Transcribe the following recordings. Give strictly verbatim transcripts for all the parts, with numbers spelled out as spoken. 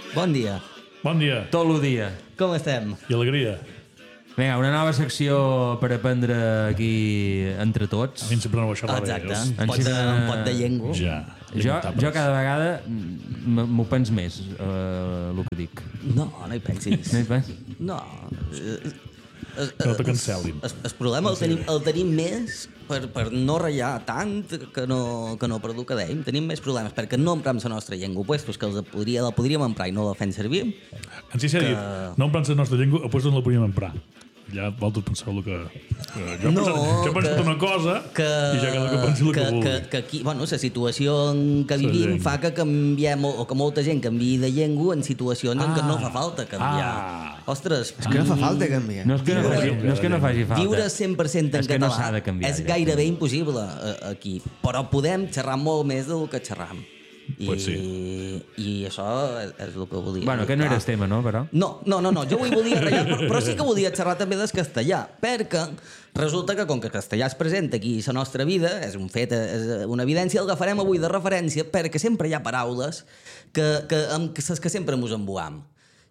Bon dia. Bon dia. Tot el dia. Com estem? I alegria. Vinga, una nova secció per aprendre aquí entre tots. A mi sempre no ho xerrar bé. Exacte. Els... Un pot de, un pot de llengua. Ja. Jo, jo cada vegada m- m'ho pens més, uh, el que dic. No, no hi pensis. No hi pens? No. El, Que no te cancelin. El, el problema el tenim, el tenim més per, per no ratllar tant que no, que no per dur que dèiem. Tenim més problemes perquè no emprem la nostra llengua, puestos que els podria, la podríem emprar i no la fem servir. En si s'ha que... dit, no emprant la nostra llengua, després no la podíem emprar. Ja vosaltres penseu el que... que jo, No, penso, jo penso que- una cosa que, i ja cada que pensi el que, que, vulgui. que, que aquí, bueno, la situació en què La vivim llengua. fa que canviem, o que molta gent canviï de llengua en situacions en què no fa falta canviar. Ah. Ostres, És que no fa falta canviar. No és que no Viure- faci, no és que no faci falta. viure cent per cent en És que no català s'ha de canviar, és ja. gairebé impossible eh, aquí, però podem xerrar molt més del que xerram. I, Pues sí. I això és, és el que volia. Bueno, que no eres tema, no, però? No, no, no, no, jo avui volia ratllar, però, però sí que volia xerrar també del castellà, perquè resulta que com que el castellà es presenta aquí a la nostra vida, és un fet, és una evidència, el agafarem avui de referència perquè sempre hi ha paraules que, que, amb les que sempre ens embuam.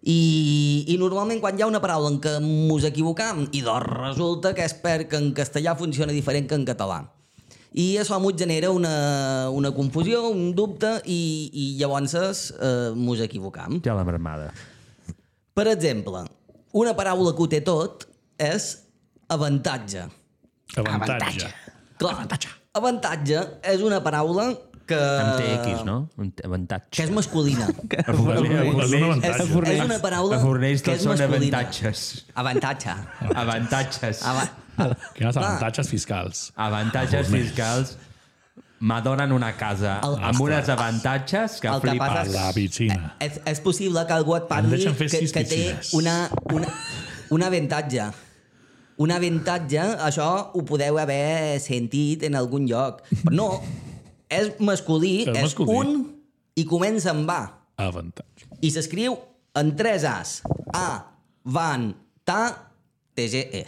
I, I normalment quan hi ha una paraula en què ens equivocam, i doncs resulta que és perquè en castellà funciona diferent que en català. I això m'ho genera una, una confusió, un dubte, i, i llavors eh, mos equivocam. Ja la marmada. Per exemple, una paraula que ho té tot és avantatge. Avantatge. Clar, avantatge. Avantatge és una paraula que... Amb T X, no? Un t- avantatge. Que és masculina. A Fornells, És un avantatge. És, és una paraula a Fornells que tots és són masculina. avantatges. Avantatge. Avantatges. Ava... Que hi ha avantatges fiscals. Avantatges fiscals. M'adonen una casa El- amb unes avantatges que El que flipes. passa A la piscina. És, és possible que algú et parli deixen que, fer sis que té piscines. una, una, un avantatge. Un avantatge, això ho podeu haver sentit en algun lloc. Però no, és masculí, És és, masculí. un i comença amb A. Avantatge. I s'escriu en tres As. A, van, ta, T, G, E.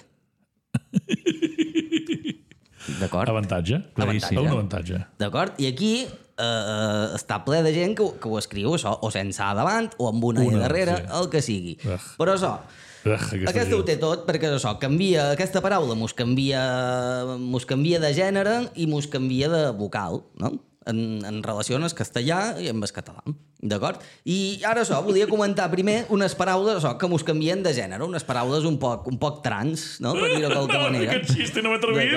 D'acord? Avantatge. Claríssim. Un avantatge. D'acord? I aquí eh, està ple de gent que, ho- que ho escriu això, o sense A davant, o amb una, Una, E darrere, sí. el que sigui. Ugh. Però això, Ugh, aquesta aquesta ho gent. té tot, perquè això, canvia, aquesta paraula mos canvia, mos canvia de gènere i mos canvia de vocal, no? En, en relació amb el castellà i amb el català. D'acord? I ara això, volia comentar primer unes paraules això, que mos canvien de gènere, unes paraules un poc, un poc trans, no? Per dir-ho de qualque manera. Aquest xiste no m'he atrevit.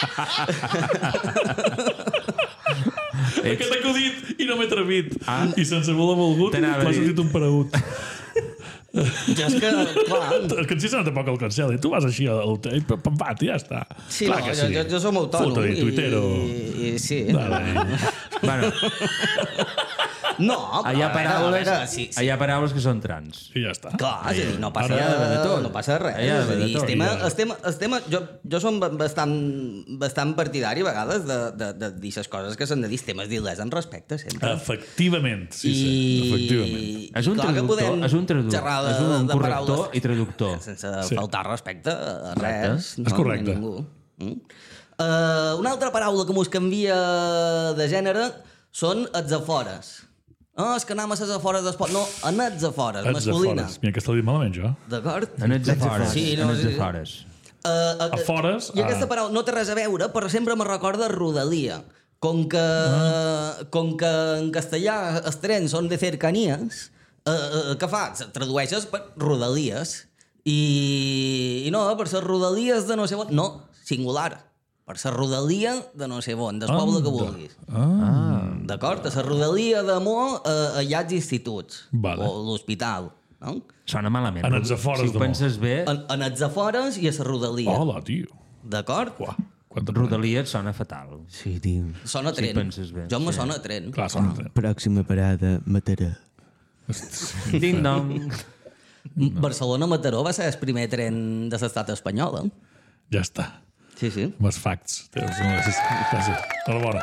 Aquest acudit i no m'he atrevit. Ah. I sense voler volgut T'anava a m'ha dir. sortit un paregut. Jo és que, clar... El que sí se no tampoc el cancel. Tu vas així al i pam, pam, i ja està. Sí, Clar no, que jo, jo, jo som autònom. Foto-li, i, tuitero. i, i, sí. Vale. Bueno, No, hi ha però a veure, a paraules, veure, sí, sí. hi ha paraules que són trans. I ja està. Clar, és a dir, no passa, Ara hi ha d'haver de tot. no passa res. Hi ha És a d'haver de dir, tot. estem, Hi ha- estem, estem, jo, jo som bastant, bastant partidari a vegades de, de, de dir les coses que s'han de dir, temes dir-les en respecte sempre. Efectivament, sí, sí. Efectivament. És un clar que traductor, podem és un traductor, xerrar de- és un de corrector paraules i traductor. sense Sí. faltar respecte a res. Exacte. No, És correcte. a ningú. Mm? Uh, una altra paraula que mos canvia de gènere són els afores. Ah, és que anem a les afores d'esport. No, en els afores, Ets masculina. afores. Mira, que està dit malament, jo. D'acord? En els afores. Sí, no, en els sí. afores. Uh, uh, Afores, I aquesta ah. paraula no té res a veure, però sempre me recorda rodalia. Com que, Ah. com que en castellà els trens són de cercanías, uh, uh, què fas? Tradueixes per rodalies. I, i no, per ser rodalies de no sé on. No, singular. Per ser rodalia de no sé on, del poble que vulguis. Ah. D'acord? A la rodalia d'amor uh, hi ha els instituts. Vale. O l'hospital. No? Sona malament. En però els afores Si ho de penses bé, En, en els afores i a la rodalia. Hola, tio. D'acord? Uah, quanta Rodalia et sona fatal. Sí, tio. Sona Si tren. penses bé, Jo me sí. sona tren. Clar, són tren. Pròxima parada, Mataró. Ding-dong. Barcelona-Mataró va ser el primer tren de l'estat espanyol, eh? Ja està. Sí, sí. Amb els facts. Gràcies. Gràcies. Enhorabona.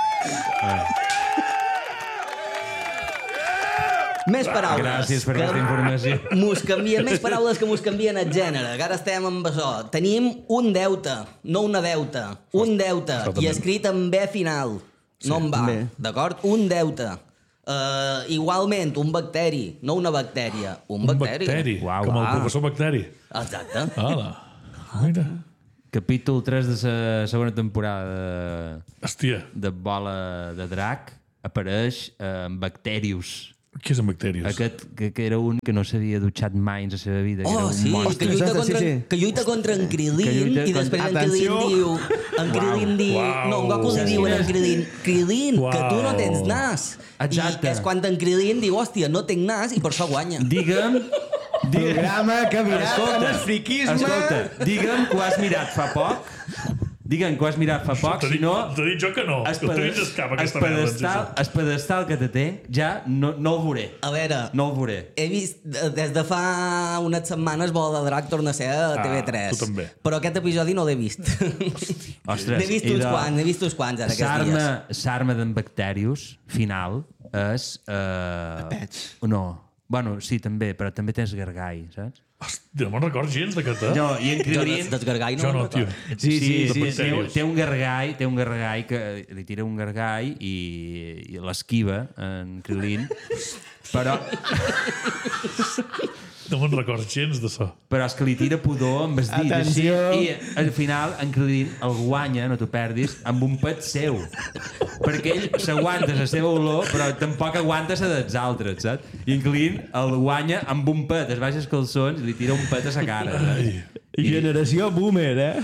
Més paraules. Gràcies per que aquesta informació. Mos canvien, més paraules que mos canvien el gènere, que ara estem amb això. Tenim un deute, no una deuta. Un deute, Això i també. escrit amb B final, no amb A, Bé. d'acord? Un deute. Uh, igualment, un bacteri, no una bactèria, un, Un bacteri. bacteri, Uau, com el uau. professor Bacteri. Exacte. Hola. Mira. Capítol tres de la segona temporada de, Hòstia, de Bola de Drac apareix eh, en Bacterius. què és en Bacterius? Aquest, que, que era un que no s'havia dutxat mai en la seva vida. Que era Oh, un sí, monstre. que lluita, Exacte, contra, sí, sí. que lluita contra en Krilin Que lluita i contra- després en Atenció. Krilin diu... En Krilin diu... Uau. No, en Goku li diu en Krilin, Krilin, que tu no tens nas. Exacte. I és quan en Krilin diu, hòstia, no tinc nas i per això guanya. Digue'm... Digue'm... Programa que mirat en el friquisme. Escolta, digue'm que ho has mirat fa poc. Digue'm que ho has mirat fa poc, T'he si dit, no... t'he dit jo que no. Es Que t'he dit escap, aquesta merda. pedestal, es pedestal que te tenc, ja no, no el veuré. A veure, No el veuré. he vist, eh, des de fa unes setmanes, Bola de Drac torna a ser a Ah, T V tres. tu també. Però aquest episodi no l'he vist. Ostres, N'he vist i uns de- quants, n'he vist uns quants ara aquests Sarma, dies. Sarma d'en Bacterius, final, és... Uh, Pets. No. Bueno, sí, també, però també tens Gargai, saps? Hòstia, no me'n recordo gens d'aquest, eh? No, i en Jo Krilin... des- desgargai no Jo me'n no, tio. recordo. Sí, sí, sí, de sí té, Bacterius. té un gargai, té un gargai que li tira un gargai i, i l'esquiva en Krilin, però, No me'n recordo gens d'això. però és que li tira pudor amb els dits així, Atenció. i al final en Krilin el guanya, no t'ho perdis, amb un pet seu, perquè ell s'aguanta la seva olor però tampoc aguanta la dels altres, saps? I en Krilin el guanya amb un pet, es baixa els calçons i li tira un pet a la cara, saps? Generació boomer, eh?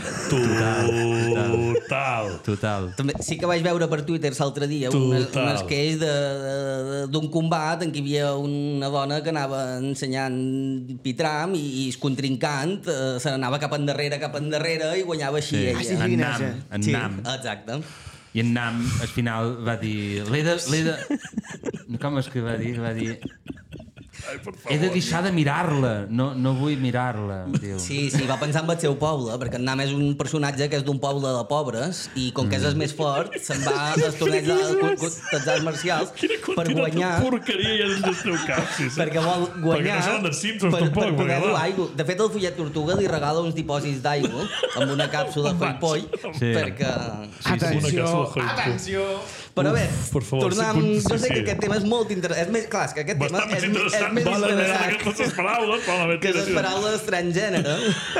Total. Total. També, sí que vaig veure per Twitter l'altre dia un, Total. un esqueix de- de- d'un combat en què hi havia una dona que anava ensenyant pitram i, i el contrincant eh, se n'anava cap endarrere, cap endarrere i guanyava així Sí. ella. Ah, sí, En Inés, Nam, eh? en Sí, Nam. exacte. I en Nam, al final, va dir... L'he de... L'he de... Com és que va dir? Va dir... Ai, per He de favor. deixar de mirar-la. No, no vull mirar-la, diu. Sí, sí, va pensar en el seu poble, perquè en Nam és un personatge que és d'un poble de pobres i com que és el més fort, se'n va als torneigs de arts marcials Quina per quantitat guanyar... de porqueria hi ha dins del teu cap, sí, sí. Perquè vol guanyar... Perquè no són dels Simpsons, per, tampoc, per poder perquè, dur va. aigua. De fet, el Follet Tortuga li regala uns dipòsits d'aigua amb una càpsula de poll, Sí. perquè... Sí, sí, una Atenció, casa de atenció. Però bé, Uf, per favor, tornem... sí, Jo sé sí. que aquest tema és molt interessant. És més, clar, és que aquest tema Bastant és, més és interessant. més Vale, interessant aquestes paraules, poden haver que les tiració. paraules transgènere.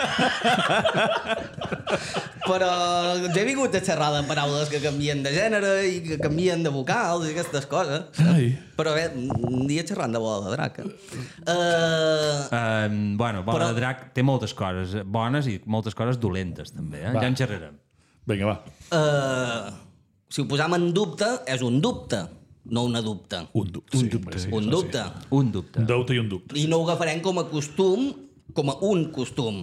Però jo he vingut a xerrar de paraules que canvien de gènere i que canvien de vocals i aquestes coses. Ai. Però bé, un dia xerrant de Bola de Drac. Eh? Uh, Um, bueno, Bola Però- de Drac té moltes coses bones i moltes coses dolentes, també. Eh? Va. Ja en xerrarem. Vinga, va. uh, si ho posam en dubte, és un dubte, no una dubte. Un dubte. Un dubte. Sí, Un això dubte. Un dubte. Sí. Un deute i un dubte. I no ho agafarem com a costum, com a un costum.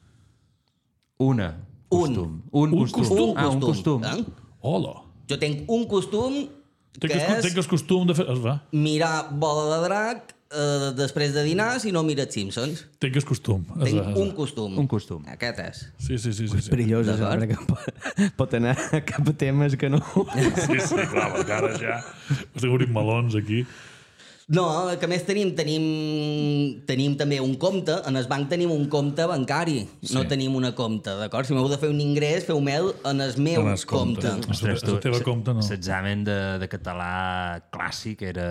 Una. Un. Costum. Un, Un costum. costum. Ah, un costum. Eh? Hola. Jo tinc un costum que Tenc el, és tenc el costum de fer... Es va. mirar Bola de Drac eh, després de dinar si no mires Simpsons. Tenc el costum. Es Tinc va, es un va. costum. Un costum. Aquest és. Sí, sí, sí. sí, sí. Perillós, és D'acord. home, que pot, pot anar cap a temes que no... Sí, sí, clar, perquè ara ja estic obrint melons aquí. No, que més tenim, tenim, tenim també un compte. En el banc tenim un compte bancari. Sí. No tenim una compte, d'acord? Si m'heu de fer un ingrés, feu-me'l en el meu En el compte. compte. Ostres, la teva compte no. L'examen de, de català clàssic era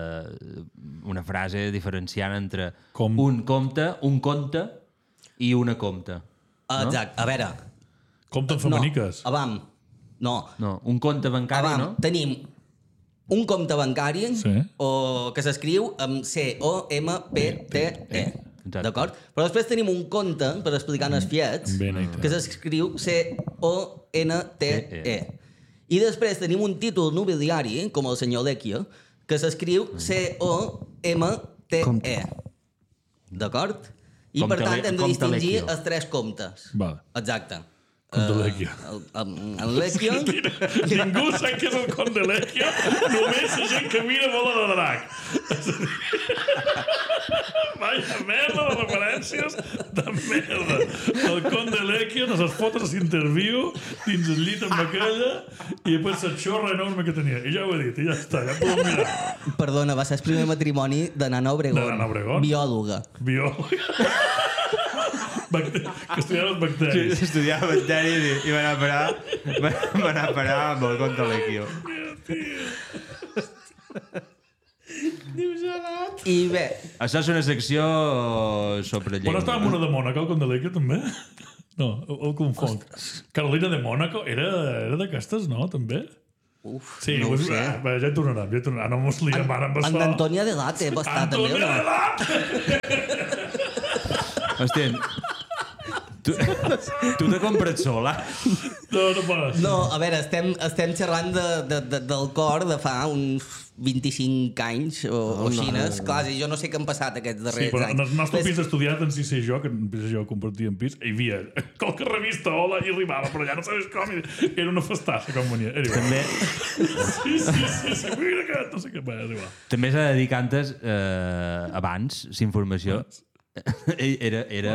una frase diferenciant entre Com? un compte, un compte i una compte. Exacte. A veure... Compte en femeniques. No, avam. No. No, un compte bancari, Avam, no? tenim un compte bancari Sí. o, que s'escriu amb C O M P T E. Exacte. D'acord? Però després tenim un compte, per explicar en els fiets, Ben dit. que s'escriu C O N T E. I després tenim un títol nobiliari, com el senyor Lecchia, que s'escriu C O M T E. D'acord? I Compte per tant Le- hem de compte distingir Lecchio. els tres comptes. Vale. Exacte. Conte Eh, Lecchia. El, el, el Lecchia... Ningú sap què és el Conte Lecchia, només la gent que mira Bola de Drac. És a dir, vaya merda de referències de merda. El Conte Lecchia no les fotos a l'interviu dins el llit amb aquella i després la xorra enorme que tenia. I ja ho he dit, i ja està, ja podem mirar. Perdona, va ser el primer matrimoni de Nana Obregón. De Nana Obregón? Biòloga. Biòleg. Bacte- que estudiava els bacteris. Estudiava bacteris i, i va anar a parar, va, va anar a parar amb el compte Lecchio. Diu gelat. I bé, Això és una secció sobre llengua. Bueno, estava amb una de Mònaco, el Condelèquia, també? No, el, el confonc. Carolina de Mònaco era, era d'aquestes, no? També? uf, Sí, no ho pues, sé. va, ja hi tornarem, ja hi tornarem. No mos liem ara amb En això. d'Antònia de Late va estar també, o Antònia no? de Lat! Hòstia, tu, tu te compres sola? No, no pots. No, a veure, estem, estem xerrant de, de, de, del cor de fa uns vint-i-cinc anys o, o xines. Clar, i jo no sé què han passat aquests Sí, darrers però en el anys. nostre pis estudiat, en si sé jo, que en pis jo compartíem pis, hi havia qualque revista, hola, i arribava, però ja no sabes com, i era una festassa com venia. Era igual. També, Sí, sí, sí, sí, mira que no sé què, va, és igual. també s'ha de dir que antes, eh, abans, la informació era, era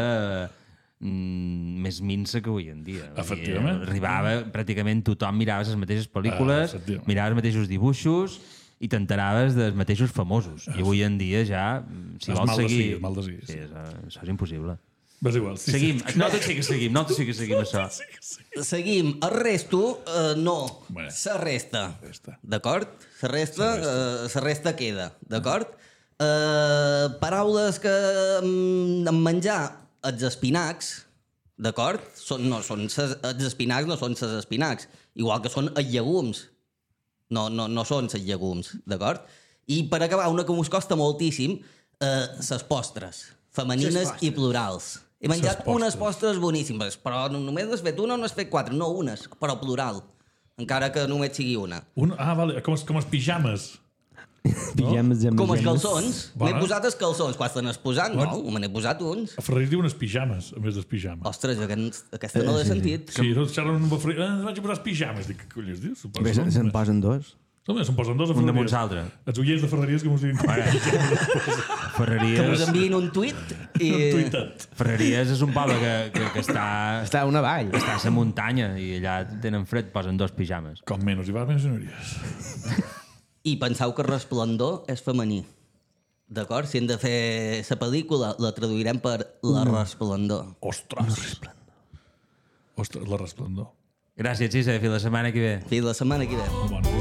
mm, més minsa que avui en dia. Vull dir, Efectivament. Arribava, pràcticament tothom mirava les mateixes pel·lícules, Ah, efectivament. mirava els mateixos dibuixos i t'enteraves dels mateixos famosos. I avui en dia ja, si És vols mal de seguir... sí, és mal de sí, Sí, sí. això, això és impossible. Va, és igual. Sí, Seguim. Sí. No, tot sí que seguim. No, tot sí que seguim, això. Seguim. El resto, eh, no. Bé. Se resta. Resta. D'acord? Se resta, eh, se resta queda. D'acord? Eh, paraules que mm, en menjar, els espinacs, d'acord? Són, no, són ses, els espinacs no són ses espinacs. Igual que són els llegums. No, no, no són ses llegums, d'acord? I per acabar, una que us costa moltíssim, eh, ses postres, femenines i plurals. He menjat Ses unes postres. postres boníssimes, però no- només n'has fet una o n'has fet quatre? No, unes, però plural. Encara que només sigui una. Un, ah, vale, com, els- com els pijames. Pijames, gemes, Com els gemes. calçons. Bona. M'he posat els calçons. Quan te n'has posat? No, Bona. me n'he posat uns. A Ferrer diuen els pijames, a més dels pijames. Ostres, aquest, aquesta no l'he sentit. Sí, no xerren amb el Ferrer. Ah, vaig a posar els pijames. Dic, què collons dius? Suposo, Bé, no? se- se'n posen dos. Home, se'n posen dos a Un damunt Ferreries. l'altre. Els ullers de Ferreries que mos diguin. Que us Ferreries, enviïn un tuit i... Tuitat. Ferreries és un poble que, que, que està, Està a una vall. està a la muntanya i allà tenen fred, posen dos pijames. Com menys hi va, menys senyories. I penseu que Resplendor és femení. D'acord? Si hem de fer la pel·lícula, la traduirem per La Resplendor. Ostres. Ostres, la resplendor. Gràcies, Xisa. Fins la setmana que ve. Fins la setmana que ve. Molt bona.